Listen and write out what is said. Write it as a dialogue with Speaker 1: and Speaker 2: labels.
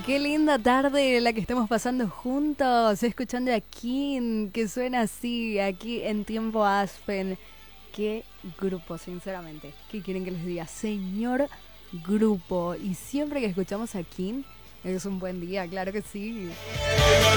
Speaker 1: Qué linda tarde la que estamos pasando juntos, escuchando a King, que suena así, aquí en Tiempo Aspen. Qué grupo, sinceramente. ¿Qué quieren que les diga? Señor grupo. Y siempre que escuchamos a King, es un buen día, claro que sí.